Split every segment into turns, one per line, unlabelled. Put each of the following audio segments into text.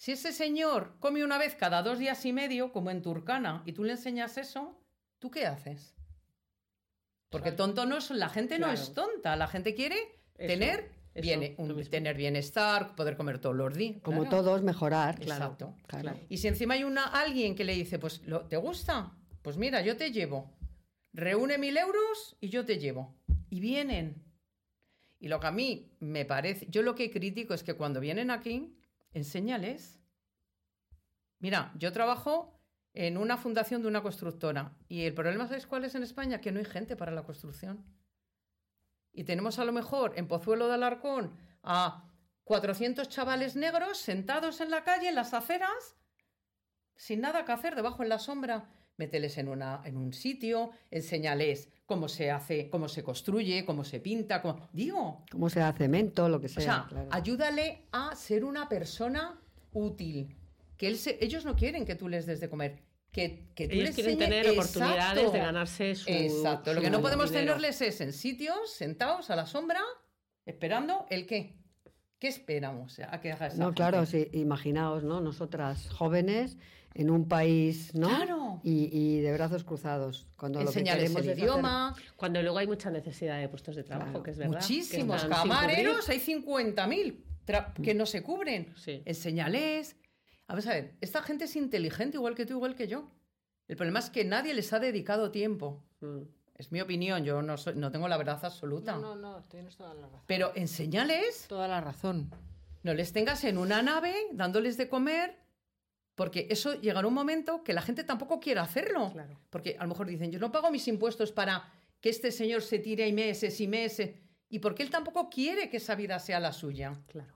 Si ese señor come una vez cada 2 días y medio, como en Turkana, y tú le enseñas eso, ¿tú qué haces? Porque tonto no es, la gente no es tonta, la gente quiere tener bienestar, poder comer todos los días.
Como todos, mejorar.
Exacto.
Claro.
Y si encima hay alguien que le dice, pues, ¿te gusta? Pues mira, yo te llevo. Reúne 1.000 euros y yo te llevo. Y vienen. Y lo que a mí me parece, yo lo que critico es que cuando vienen aquí, enséñales. Mira, yo trabajo en una fundación de una constructora y el problema, ¿sabes cuál es en España? Que no hay gente para la construcción. Y tenemos a lo mejor en Pozuelo de Alarcón a 400 chavales negros sentados en la calle, en las aceras, sin nada que hacer, debajo en la sombra. Mételes en un sitio, enséñales cómo se hace, cómo se construye, cómo se pinta, cómo se hace cemento, lo que sea. O sea, claro. Ayúdale a ser una persona útil. Que ellos no quieren que tú les des de comer. Que tú
ellos
les
quieren tener oportunidades de ganarse su...
Exacto. Lo que no podemos tenerles es en sitios, sentados a la sombra, esperando el qué. ¿Qué esperamos a que haga esa gente?
Claro, sí, imaginaos, ¿no? Nosotras jóvenes en un país, ¿no?
Claro.
Y de brazos cruzados. Cuando
enseñarles el idioma.
Cuando luego hay mucha necesidad de puestos de trabajo, que es verdad.
Muchísimos camareros, hay 50.000 que no se cubren.
Sí.
Enseñales. A ver, esta gente es inteligente igual que tú, igual que yo. El problema es que nadie les ha dedicado tiempo. Es mi opinión, yo no tengo la verdad absoluta.
No, tienes toda la razón.
Pero enséñales.
Toda la razón.
No les tengas en una nave dándoles de comer, porque eso llegará un momento que la gente tampoco quiere hacerlo.
Claro.
Porque a lo mejor dicen, yo no pago mis impuestos para que este señor se tire y meses y meses. Y porque él tampoco quiere que esa vida sea la suya.
Claro.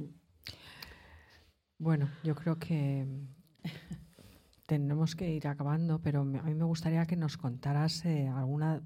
Bueno, yo creo que tenemos que ir acabando, pero a mí me gustaría que nos contaras alguna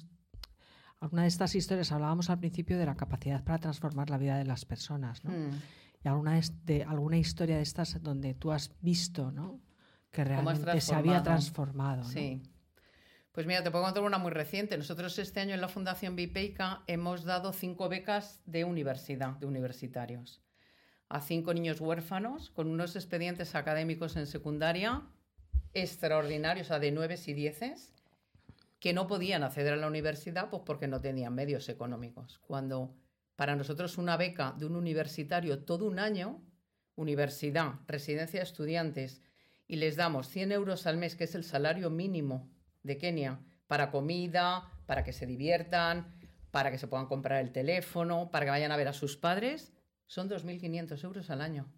de estas historias. Hablábamos al principio de la capacidad para transformar la vida de las personas, ¿no? Y alguna historia de estas donde tú has visto, ¿no? Que realmente se había transformado, ¿no?
Sí. Pues mira, te puedo contar una muy reciente. Nosotros este año en la Fundación Bipeica hemos dado 5 becas de universitarios, a 5 niños huérfanos con unos expedientes académicos en secundaria extraordinarios, o sea, de 9 y 10, que no podían acceder a la universidad pues porque no tenían medios económicos. Cuando para nosotros una beca de un universitario todo un año, universidad, residencia de estudiantes, y les damos 100 euros al mes, que es el salario mínimo de Kenia, para comida, para que se diviertan, para que se puedan comprar el teléfono, para que vayan a ver a sus padres, son 2.500 euros al año.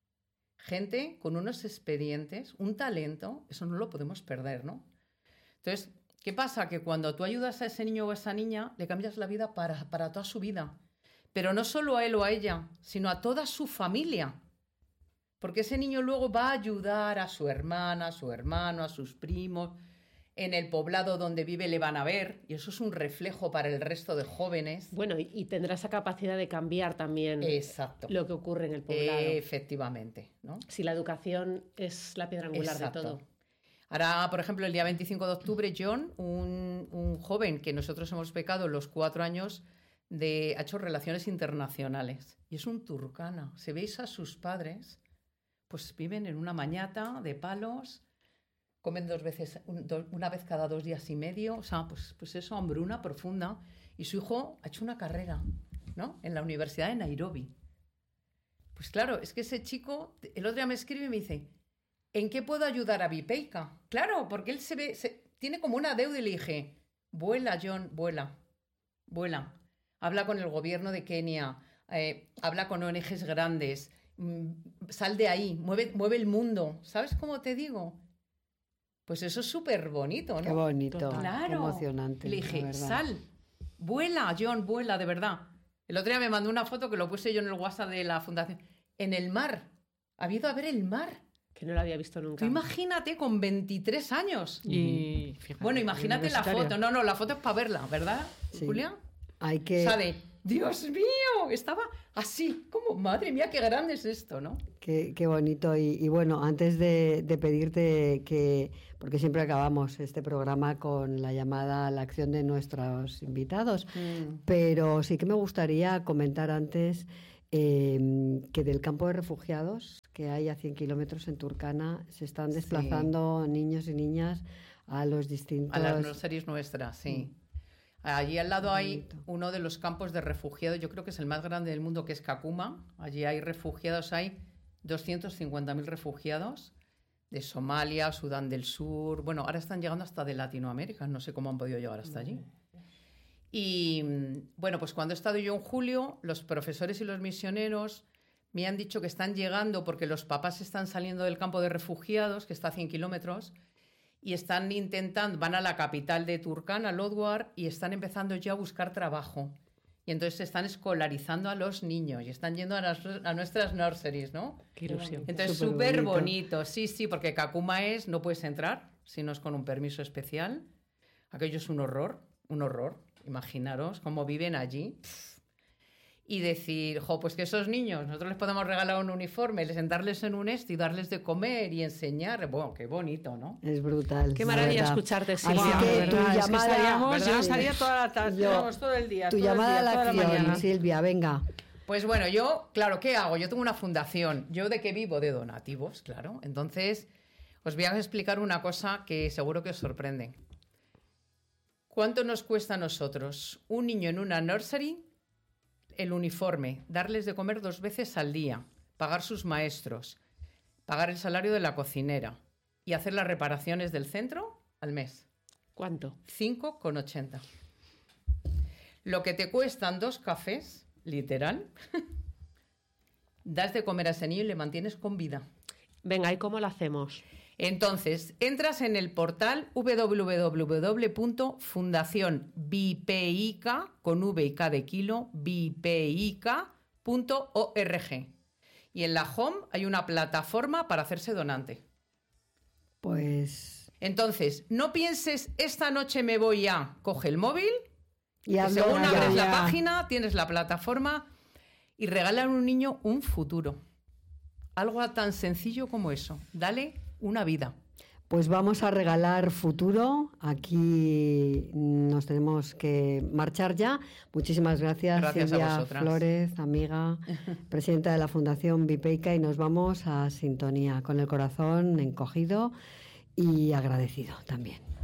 Gente con unos expedientes, un talento, eso no lo podemos perder, ¿no? Entonces, ¿qué pasa? Que cuando tú ayudas a ese niño o a esa niña, le cambias la vida para toda su vida. Pero no solo a él o a ella, sino a toda su familia. Porque ese niño luego va a ayudar a su hermana, a su hermano, a sus primos. En el poblado donde vive le van a ver, y eso es un reflejo para el resto de jóvenes.
Bueno, y tendrá esa capacidad de cambiar también lo que ocurre en el poblado.
Efectivamente, ¿no?
Si la educación es la piedra angular de todo.
Ahora, por ejemplo, el día 25 de octubre, John, un joven que nosotros hemos becado los 4 años, ha hecho relaciones internacionales. Y es un turcana. Si veis a sus padres, pues viven en una mañata de palos, comen 2 veces, una vez cada 2 días y medio, o sea, pues eso, hambruna profunda. Y su hijo ha hecho una carrera, ¿no? En la Universidad de Nairobi. Pues claro, es que ese chico, el otro día me escribe y me dice, ¿en qué puedo ayudar a Bipeica? Claro, porque él tiene como una deuda, y le dije, vuela, John, vuela. Habla con el gobierno de Kenia, habla con ONGs grandes, sal de ahí, mueve el mundo. ¿Sabes cómo te digo? Pues eso es súper bonito, ¿no?
Qué bonito,
claro.
Qué emocionante.
Le dije, sal, vuela, John, vuela, de verdad. El otro día me mandó una foto que lo puse yo en el WhatsApp de la fundación. En el mar. Ha ido a ver el mar.
Que no lo había visto nunca.
Tú imagínate con 23 años.
Y fíjate,
bueno, imagínate la foto. No, la foto es para verla, ¿verdad,
sí.
Julia?
Hay que...
Sale, Dios mío, estaba así, como, madre mía, qué grande es esto, ¿no?
Qué bonito. Y bueno, antes de pedirte que, porque siempre acabamos este programa con la llamada a la acción de nuestros invitados, pero sí que me gustaría comentar antes que del campo de refugiados que hay a 100 kilómetros en Turkana se están desplazando niños y niñas a los distintos...
A las nurseries nuestras, sí. Allí al lado hay uno de los campos de refugiados, yo creo que es el más grande del mundo, que es Kakuma. Allí hay refugiados, hay 250.000 refugiados de Somalia, Sudán del Sur. Bueno, ahora están llegando hasta de Latinoamérica, no sé cómo han podido llegar hasta allí. Y bueno, pues cuando he estado yo en julio, los profesores y los misioneros me han dicho que están llegando porque los papás están saliendo del campo de refugiados, que está a 100 kilómetros, y están intentando, van a la capital de Turkana, Lodwar, y están empezando ya a buscar trabajo. Y entonces se están escolarizando a los niños y están yendo a nuestras nurseries, ¿no?
Qué ilusión.
Entonces, súper bonito. Sí, porque Kakuma no puedes entrar si no es con un permiso especial. Aquello es un horror. Imaginaros cómo viven allí. Y decir, pues que esos niños, nosotros les podemos regalar un uniforme, sentarles en un y darles de comer y enseñar. Bueno, qué bonito, ¿no?
Es brutal.
Qué maravilla escucharte, Silvia.
Así que tu llamada...
Yo estaría toda la tarde, todo el día.
Tu llamada a la acción, Silvia, venga.
Pues bueno, yo, claro, ¿qué hago? Yo tengo una fundación. ¿Yo de qué vivo? De donativos, claro. Entonces, os voy a explicar una cosa que seguro que os sorprende. ¿Cuánto nos cuesta a nosotros un niño en una nursery? El uniforme, darles de comer 2 veces al día, pagar sus maestros, pagar el salario de la cocinera y hacer las reparaciones del centro al mes.
¿Cuánto?
5,80. Lo que te cuestan 2 cafés, literal, das de comer a ese niño y le mantienes con vida.
Venga, ¿y cómo lo hacemos?
Entonces, entras en el portal www.fundacionbipica, con V y K de kilo, bipica.org. Y en la home hay una plataforma para hacerse donante.
Pues...
Entonces, no pienses, esta noche me voy a... Coge el móvil, y según abres la página, tienes la plataforma y regala a un niño un futuro. Algo tan sencillo como eso. Dale una vida.
Pues vamos a regalar futuro. Aquí nos tenemos que marchar ya. Muchísimas gracias Silvia Flores, amiga, presidenta de la Fundación Bipeica, y nos vamos a sintonía con el corazón encogido y agradecido también.